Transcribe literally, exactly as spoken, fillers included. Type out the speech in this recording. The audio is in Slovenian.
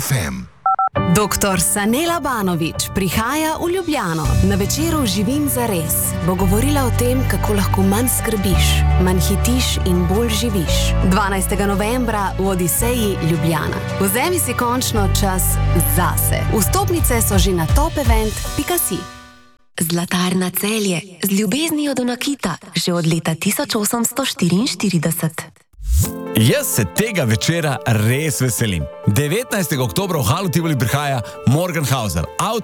ef em. Doktor Sanela Banović prihaja v Ljubljano. Na večeru Živim zares bo govorila o tem, kako lahko manj skrbiš, manj hitiš in bolj živiš. dvanajstega novembra v Odiseji Ljubljana. Vzemi si končno čas zase. Vstopnice so že na topevent pika si. Zlatarna Celje z ljubeznijo do nakita že od leta tisoč osemsto štiriinštirideset. Jaz se tega večera res veselim. devetnajstega oktobra v Halu Tivoli prihaja Morgan Hauser,